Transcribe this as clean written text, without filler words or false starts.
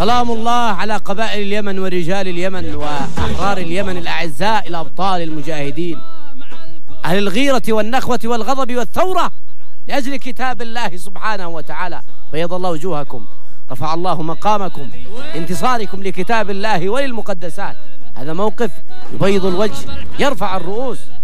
سلام الله على قبائل اليمن ورجال اليمن وأحرار اليمن الأعزاء الأبطال المجاهدين أهل الغيرة والنخوة والغضب والثورة لأجل كتاب الله سبحانه وتعالى. بيض الله وجوهكم، رفع الله مقامكم انتصاركم لكتاب الله وللمقدسات. هذا موقف يبيض الوجه يرفع الرؤوس.